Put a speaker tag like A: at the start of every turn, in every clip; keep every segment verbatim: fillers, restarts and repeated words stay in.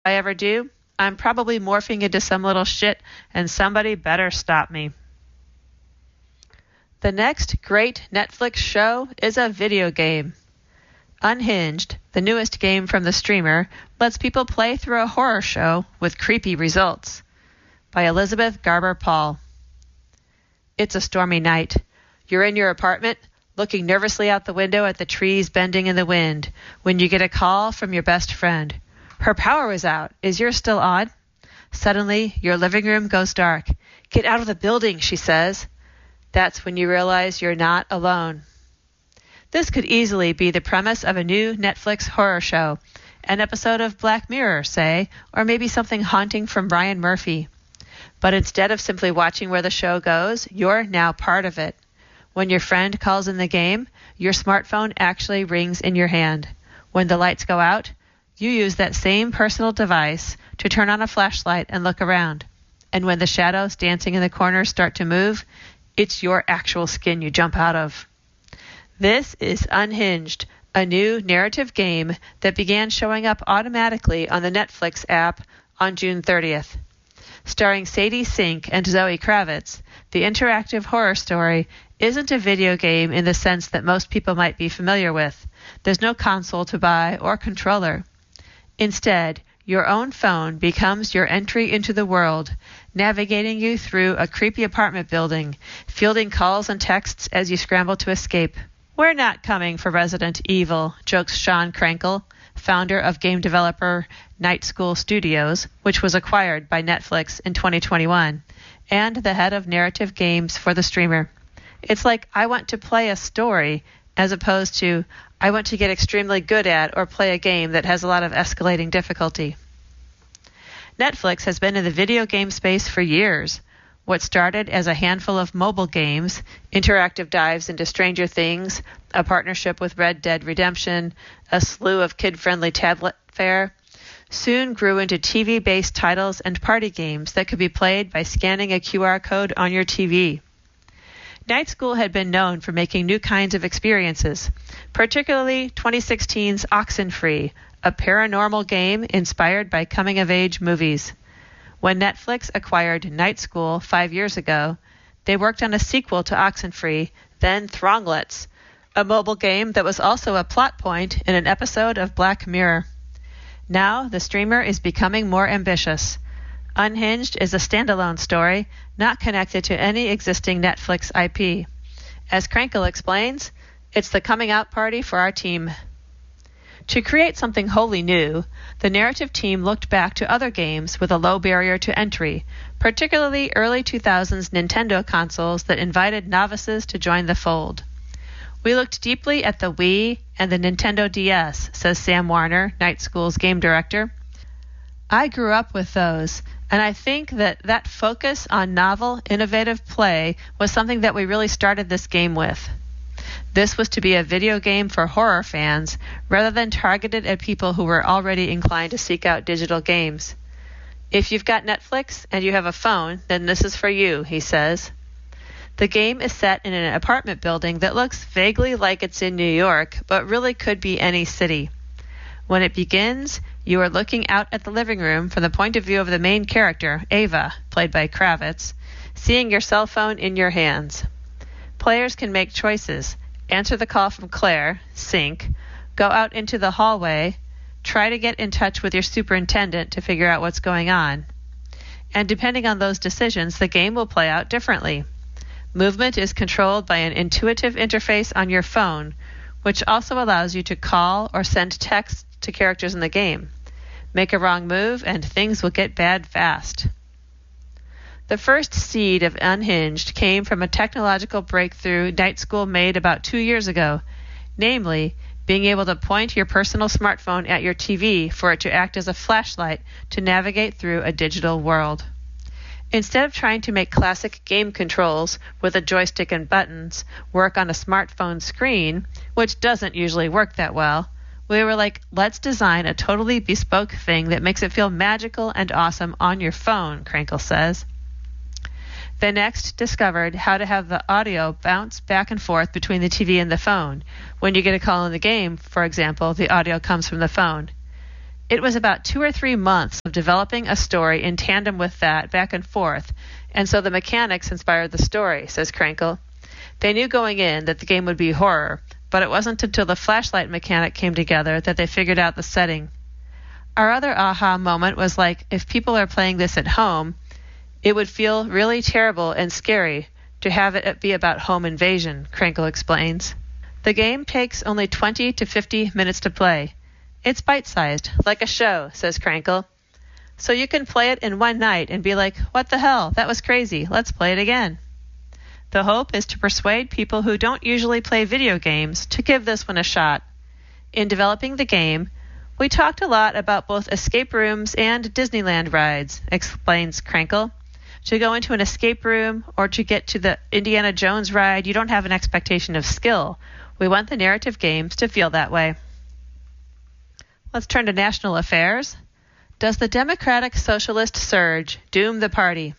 A: I ever do, I'm probably morphing into some little shit, and somebody better stop me. The next great Netflix show is a video game. Unhinged, the newest game from the streamer, lets people play through a horror show with creepy results. By Elizabeth Garber Paul. It's a stormy night. You're in your apartment, looking nervously out the window at the trees bending in the wind, when you get a call from your best friend. Her power is out. Is yours still on? Suddenly, your living room goes dark. Get out of the building, she says. That's when you realize you're not alone. This could easily be the premise of a new Netflix horror show, an episode of Black Mirror, say, or maybe something haunting from Ryan Murphy. But instead of simply watching where the show goes, you're now part of it. When your friend calls in the game, your smartphone actually rings in your hand. When the lights go out, you use that same personal device to turn on a flashlight and look around. And when the shadows dancing in the corners start to move, it's your actual skin you jump out of. This is Unhinged, a new narrative game that began showing up automatically on the Netflix app on June thirtieth. Starring Sadie Sink and Zoe Kravitz, the interactive horror story isn't a video game in the sense that most people might be familiar with. There's no console to buy or controller. Instead, your own phone becomes your entry into the world, navigating you through a creepy apartment building, fielding calls and texts as you scramble to escape. We're not coming for Resident Evil, jokes Sean Krenkel, founder of game developer Night School Studios, which was acquired by Netflix in twenty twenty-one, and the head of narrative games for the streamer. It's like I want to play a story as opposed to I want to get extremely good at or play a game that has a lot of escalating difficulty. Netflix has been in the video game space for years. What started as a handful of mobile games, interactive dives into Stranger Things, a partnership with Red Dead Redemption, a slew of kid-friendly tablet fare, soon grew into T V-based titles and party games that could be played by scanning a Q R code on your T V. Night School had been known for making new kinds of experiences, particularly twenty sixteen's Oxenfree, a paranormal game inspired by coming-of-age movies. When Netflix acquired Night School five years ago, they worked on a sequel to Oxenfree, then Thronglets, a mobile game that was also a plot point in an episode of Black Mirror. Now the streamer is becoming more ambitious. Unhinged is a standalone story, not connected to any existing Netflix I P. As Krenkel explains, it's the coming out party for our team. To create something wholly new, the narrative team looked back to other games with a low barrier to entry, particularly early two thousands Nintendo consoles that invited novices to join the fold. We looked deeply at the Wii and the Nintendo D S, says Sam Warner, Night School's game director. I grew up with those, and I think that that focus on novel, innovative play was something that we really started this game with. This was to be a video game for horror fans, rather than targeted at people who were already inclined to seek out digital games. If you've got Netflix and you have a phone, then this is for you, he says. The game is set in an apartment building that looks vaguely like it's in New York, but really could be any city. When it begins, you are looking out at the living room from the point of view of the main character, Ava, played by Kravitz, seeing your cell phone in your hands. Players can make choices. Answer the call from Claire, Sink, go out into the hallway, try to get in touch with your superintendent to figure out what's going on. And depending on those decisions, the game will play out differently. Movement is controlled by an intuitive interface on your phone, which also allows you to call or send text to characters in the game. Make a wrong move and things will get bad fast. The first seed of Unhinged came from a technological breakthrough Night School made about two years ago, namely, being able to point your personal smartphone at your T V for it to act as a flashlight to navigate through a digital world. Instead of trying to make classic game controls with a joystick and buttons work on a smartphone screen, which doesn't usually work that well, we were like, let's design a totally bespoke thing that makes it feel magical and awesome on your phone, Krenkel says. They next discovered how to have the audio bounce back and forth between the T V and the phone. When you get a call in the game, for example, the audio comes from the phone. It was about two or three months of developing a story in tandem with that, back and forth, and so the mechanics inspired the story, says Krenkel. They knew going in that the game would be horror, but it wasn't until the flashlight mechanic came together that they figured out the setting. Our other aha moment was like, if people are playing this at home, it would feel really terrible and scary to have it be about home invasion, Krenkel explains. The game takes only twenty to fifty minutes to play. It's bite-sized, like a show, says Krenkel. So you can play it in one night and be like, what the hell, that was crazy, let's play it again. The hope is to persuade people who don't usually play video games to give this one a shot. In developing the game, we talked a lot about both escape rooms and Disneyland rides, explains Krenkel. To go into an escape room or to get to the Indiana Jones ride, you don't have an expectation of skill. We want the narrative games to feel that way. Let's turn to national affairs. Does the Democratic Socialist surge doom the party?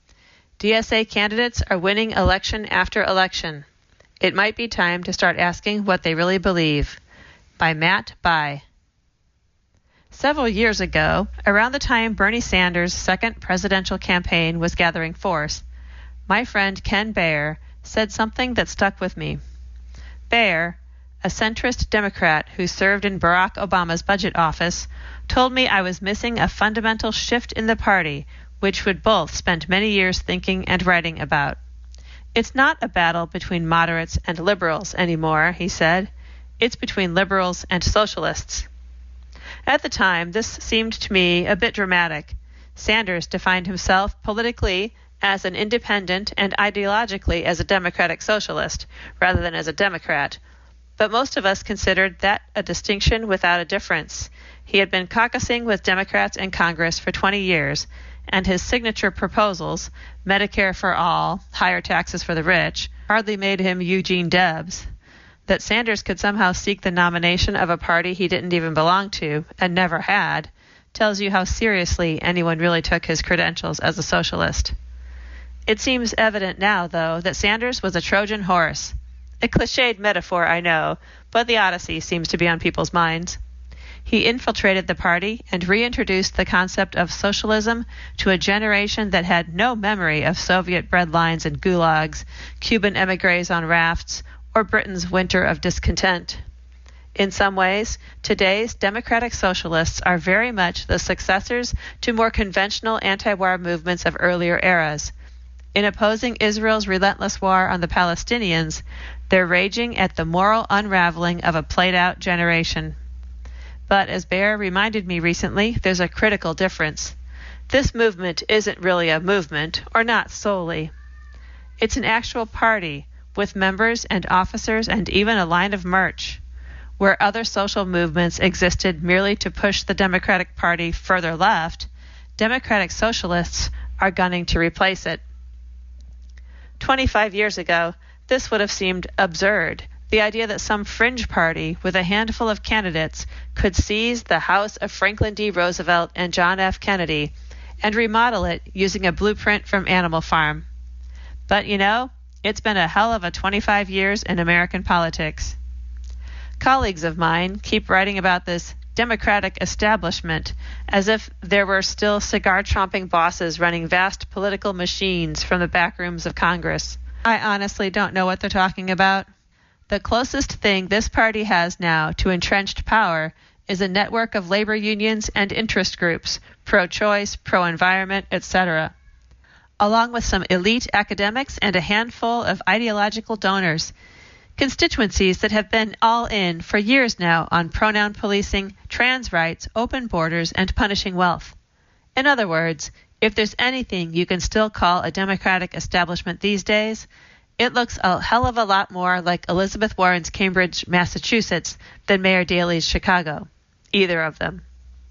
A: D S A candidates are winning election after election. It might be time to start asking what they really believe. By Matt Bai. Several years ago, around the time Bernie Sanders' second presidential campaign was gathering force, my friend Ken Baer said something that stuck with me. Baer, a centrist Democrat who served in Barack Obama's budget office, told me I was missing a fundamental shift in the party, which we'd both spent many years thinking and writing about. It's not a battle between moderates and liberals anymore, he said. It's between liberals and socialists. At the time, this seemed to me a bit dramatic. Sanders defined himself politically as an independent and ideologically as a democratic socialist, rather than as a Democrat. But most of us considered that a distinction without a difference. He had been caucusing with Democrats in Congress for twenty years, and his signature proposals, Medicare for all, higher taxes for the rich, hardly made him Eugene Debs. That Sanders could somehow seek the nomination of a party he didn't even belong to, and never had, tells you how seriously anyone really took his credentials as a socialist. It seems evident now, though, that Sanders was a Trojan horse. A cliched metaphor, I know, but the Odyssey seems to be on people's minds. He infiltrated the party and reintroduced the concept of socialism to a generation that had no memory of Soviet breadlines and gulags, Cuban emigres on rafts, or Britain's winter of discontent. In some ways, today's democratic socialists are very much the successors to more conventional anti-war movements of earlier eras. In opposing Israel's relentless war on the Palestinians, they're raging at the moral unraveling of a played-out generation. But as Baer reminded me recently, there's a critical difference. This movement isn't really a movement, or not solely. It's an actual party, with members and officers and even a line of merch. Where other social movements existed merely to push the Democratic Party further left, democratic socialists are gunning to replace it. Twenty-five years ago, this would have seemed absurd, the idea that some fringe party with a handful of candidates could seize the house of Franklin D. Roosevelt and John F. Kennedy and remodel it using a blueprint from Animal Farm. But you know, it's been a hell of a twenty-five years in American politics. Colleagues of mine keep writing about this democratic establishment as if there were still cigar-chomping bosses running vast political machines from the back rooms of Congress. I honestly don't know what they're talking about. The closest thing this party has now to entrenched power is a network of labor unions and interest groups, pro-choice, pro-environment, et cetera, along with some elite academics and a handful of ideological donors, constituencies that have been all in for years now on pronoun policing, trans rights, open borders, and punishing wealth. In other words, if there's anything you can still call a democratic establishment these days, it looks a hell of a lot more like Elizabeth Warren's Cambridge, Massachusetts than Mayor Daley's Chicago. Either of them.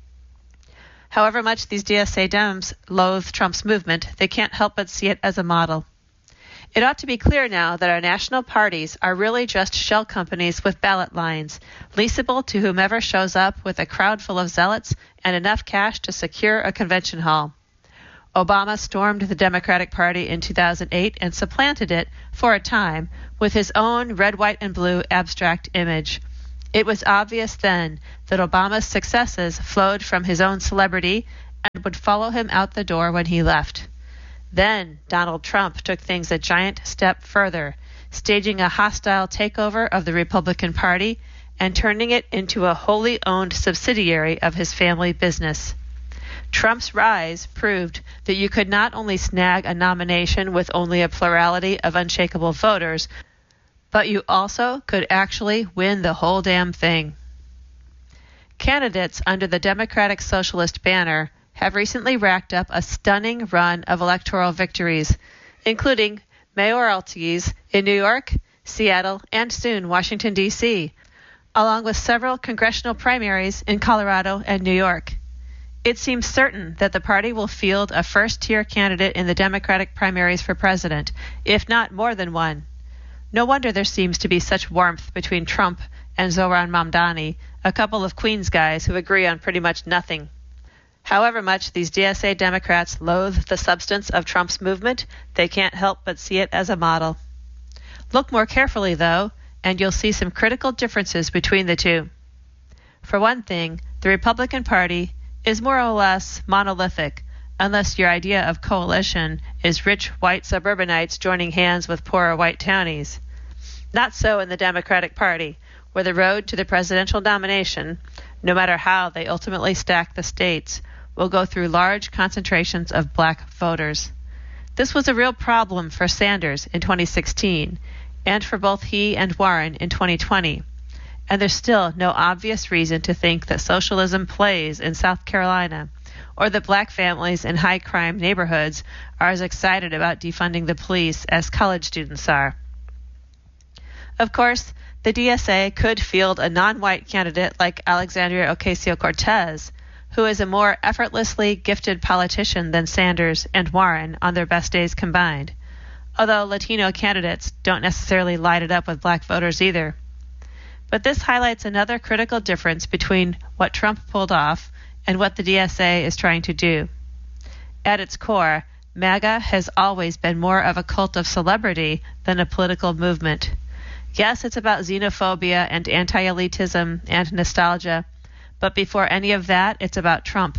A: However much these D S A Dems loathe Trump's movement, they can't help but see it as a model. It ought to be clear now that our national parties are really just shell companies with ballot lines, leasable to whomever shows up with a crowd full of zealots and enough cash to secure a convention hall. Obama stormed the Democratic Party in two thousand eight and supplanted it, for a time, with his own red, white, and blue abstract image. It was obvious then that Obama's successes flowed from his own celebrity and would follow him out the door when he left. Then Donald Trump took things a giant step further, staging a hostile takeover of the Republican Party and turning it into a wholly owned subsidiary of his family business. Trump's rise proved that you could not only snag a nomination with only a plurality of unshakable voters, but you also could actually win the whole damn thing. Candidates under the Democratic Socialist banner have recently racked up a stunning run of electoral victories, including mayoralties in New York, Seattle, and soon Washington, D C, along with several congressional primaries in Colorado and New York. It seems certain that the party will field a first-tier candidate in the Democratic primaries for president, if not more than one. No wonder there seems to be such warmth between Trump and Zohran Mamdani, a couple of Queens guys who agree on pretty much nothing. However much these D S A Democrats loathe the substance of Trump's movement, they can't help but see it as a model. Look more carefully, though, and you'll see some critical differences between the two. For one thing, the Republican Party is more or less monolithic, unless your idea of coalition is rich white suburbanites joining hands with poorer white townies. Not so in the Democratic Party, where the road to the presidential nomination, no matter how they ultimately stack the states, will go through large concentrations of black voters. This was a real problem for Sanders in twenty sixteen, and for both he and Warren in twenty twenty. And there's still no obvious reason to think that socialism plays in South Carolina, or that black families in high-crime neighborhoods are as excited about defunding the police as college students are. Of course, the D S A could field a non-white candidate like Alexandria Ocasio-Cortez, who is a more effortlessly gifted politician than Sanders and Warren on their best days combined, although Latino candidates don't necessarily light it up with black voters either. But this highlights another critical difference between what Trump pulled off and what the D S A is trying to do. At its core, MAGA has always been more of a cult of celebrity than a political movement. Yes, it's about xenophobia and anti-elitism and nostalgia, but before any of that, it's about Trump.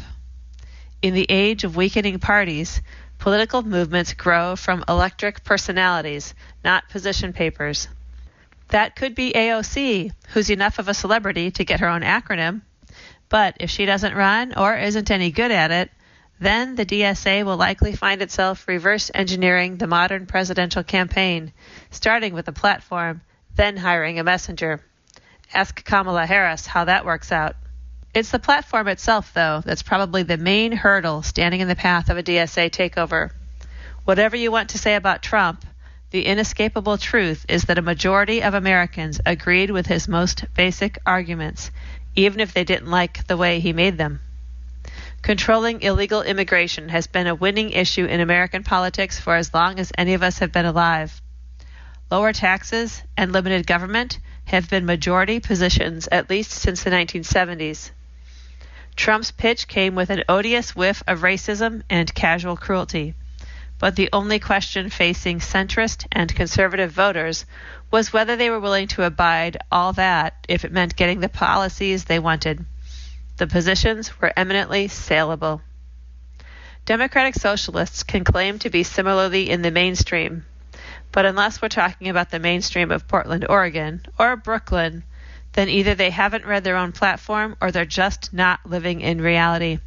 A: In the age of weakening parties, political movements grow from electric personalities, not position papers. That could be A O C, who's enough of a celebrity to get her own acronym. But if she doesn't run or isn't any good at it, then the D S A will likely find itself reverse engineering the modern presidential campaign, starting with a platform, then hiring a messenger. Ask Kamala Harris how that works out. It's the platform itself, though, that's probably the main hurdle standing in the path of a D S A takeover. Whatever you want to say about Trump, the inescapable truth is that a majority of Americans agreed with his most basic arguments, even if they didn't like the way he made them. Controlling illegal immigration has been a winning issue in American politics for as long as any of us have been alive. Lower taxes and limited government have been majority positions at least since the nineteen seventies. Trump's pitch came with an odious whiff of racism and casual cruelty, but the only question facing centrist and conservative voters was whether they were willing to abide all that if it meant getting the policies they wanted. The positions were eminently saleable. Democratic socialists can claim to be similarly in the mainstream, but unless we're talking about the mainstream of Portland, Oregon, or Brooklyn, then either they haven't read their own platform or they're just not living in reality.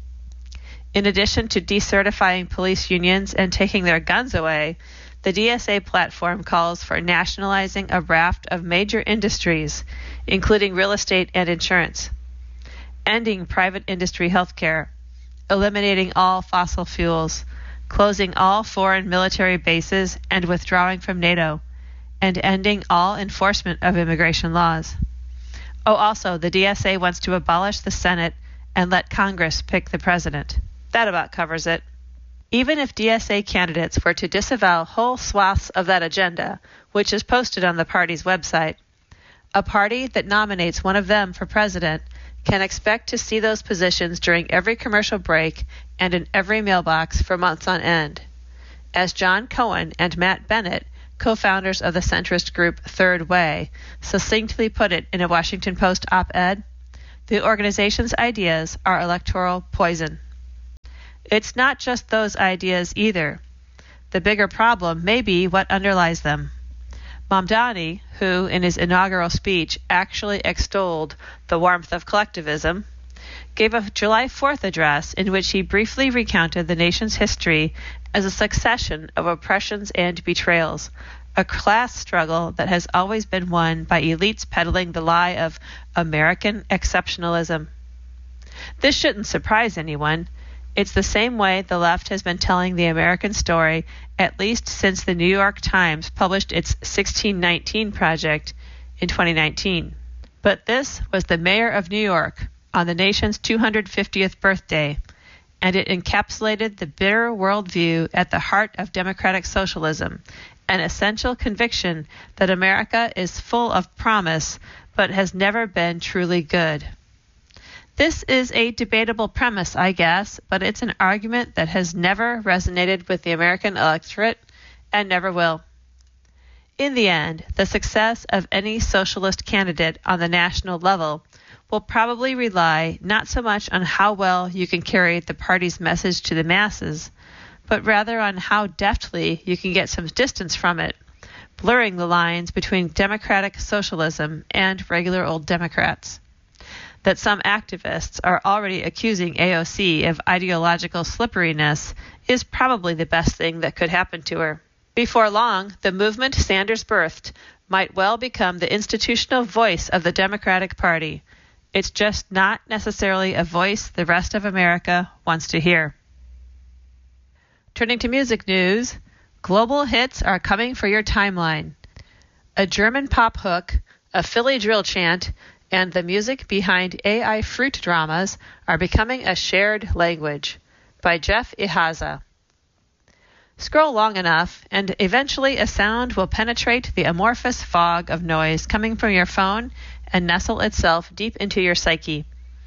A: In addition to decertifying police unions and taking their guns away, the D S A platform calls for nationalizing a raft of major industries, including real estate and insurance, ending private industry healthcare, eliminating all fossil fuels, closing all foreign military bases and withdrawing from NATO, and ending all enforcement of immigration laws. Oh, also, the D S A wants to abolish the Senate and let Congress pick the president. That about covers it. Even if D S A candidates were to disavow whole swaths of that agenda, which is posted on the party's website, a party that nominates one of them for president can expect to see those positions during every commercial break and in every mailbox for months on end. As John Cohen and Matt Bennett, co-founders of the centrist group Third Way, succinctly put it in a Washington Post op-ed, the organization's ideas are electoral poison. It's not just those ideas either. The bigger problem may be what underlies them. Mamdani, who in his inaugural speech actually extolled the warmth of collectivism, gave a July fourth address in which he briefly recounted the nation's history as a succession of oppressions and betrayals, a class struggle that has always been won by elites peddling the lie of American exceptionalism. This shouldn't surprise anyone. It's the same way the left has been telling the American story at least since the New York Times published its sixteen nineteen project in twenty nineteen. But this was the mayor of New York on the nation's two hundred fiftieth birthday, and it encapsulated the bitter worldview at the heart of democratic socialism, an essential conviction that America is full of promise but has never been truly good. This is a debatable premise, I guess, but it's an argument that has never resonated with the American electorate and never will. In the end, the success of any socialist candidate on the national level will probably rely not so much on how well you can carry the party's message to the masses, but rather on how deftly you can get some distance from it, blurring the lines between democratic socialism and regular old Democrats. That some activists are already accusing A O C of ideological slipperiness is probably the best thing that could happen to her. Before long, the movement Sanders birthed might well become the institutional voice of the Democratic Party. It's just not necessarily a voice the rest of America wants to hear. Turning to music news, global hits are coming for your timeline. A German pop hook, a Philly drill chant, and the music behind A I fruit dramas are becoming a shared language. By Jeff Ihaza. Scroll long enough, and eventually a sound will penetrate the amorphous fog of noise coming from your phone and nestle itself deep into your psyche.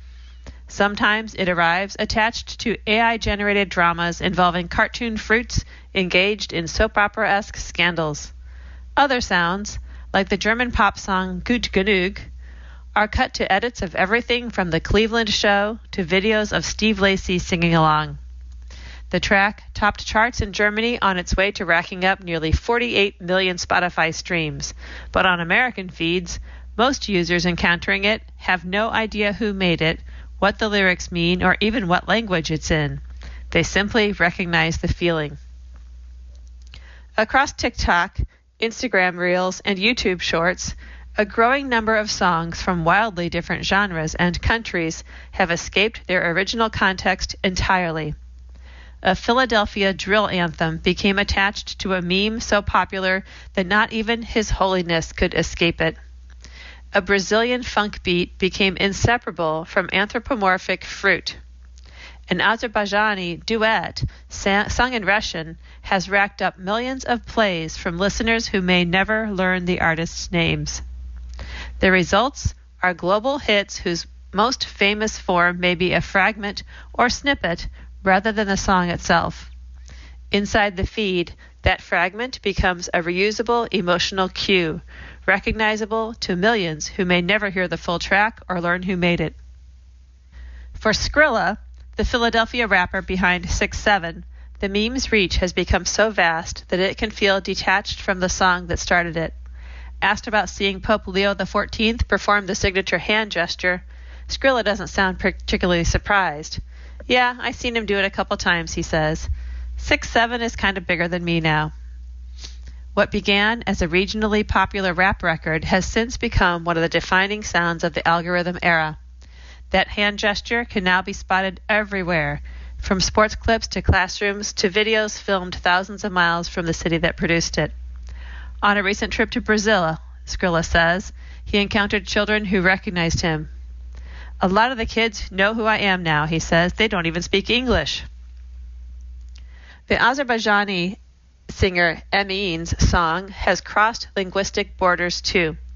A: Sometimes it arrives attached to A I-generated dramas involving cartoon fruits engaged in soap opera-esque scandals. Other sounds, like the German pop song Gut Genug, are cut to edits of everything from The Cleveland Show to videos of Steve Lacy singing along. The track topped charts in Germany on its way to racking up nearly forty-eight million Spotify streams, but on American feeds, most users encountering it have no idea who made it, what the lyrics mean, or even what language it's in. They simply recognize the feeling. Across TikTok, Instagram Reels, and YouTube Shorts, a growing number of songs from wildly different genres and countries have escaped their original context entirely. A Philadelphia drill anthem became attached to a meme so popular that not even His Holiness could escape it. A Brazilian funk beat became inseparable from anthropomorphic fruit. An Azerbaijani duet sang, sung in Russian has racked up millions of plays from listeners who may never learn the artists' names. The results are global hits whose most famous form may be a fragment or snippet rather than the song itself. Inside the feed, that fragment becomes a reusable emotional cue, recognizable to millions who may never hear the full track or learn who made it. For Skrilla, the Philadelphia rapper behind six seven, the meme's reach has become so vast that it can feel detached from the song that started it. Asked about seeing Pope Leo the fourteenth perform the signature hand gesture, Skrilla doesn't sound particularly surprised. Yeah, I've seen him do it a couple times, he says. six seven is kind of bigger than me now. What began as a regionally popular rap record has since become one of the defining sounds of the algorithm era. That hand gesture can now be spotted everywhere, from sports clips to classrooms to videos filmed thousands of miles from the city that produced it. On a recent trip to Brazil, Skrilla says, he encountered children who recognized him. A lot of the kids know who I am now, he says. They don't even speak English. The Azerbaijani singer Emin's song has crossed linguistic borders too.